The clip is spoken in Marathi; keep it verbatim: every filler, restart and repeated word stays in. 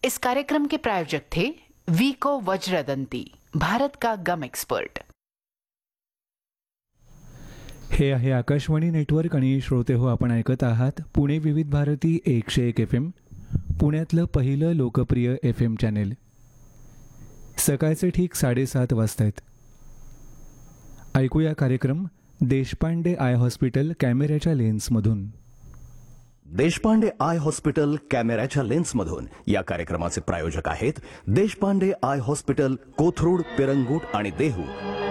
इस कार्यक्रम के प्रायोजक थे वीको वज्रदंती, भारत का गम एक्सपर्ट। हे आहे आकाशवाणी नेटवर्क आणि श्रोते हो, आपण ऐकत आहात पुणे विविध भारती एकशे एक एफ एम, पुण्यातलं पहिलं लोकप्रिय एफ एम चॅनेल। सकाळचे ठीक साडेसात वाजता आहेत। ऐकूया कार्यक्रम देशपांडे आय हॉस्पिटल कॅमेऱ्याच्या लेन्समधून। देशपांडे आय हॉस्पिटल कॅमेऱ्याच्या लेन्समधून या कार्यक्रमाचे प्रायोजक आहेत देशपांडे आय हॉस्पिटल, कोथरूड, पेरंगूट आणि देहू।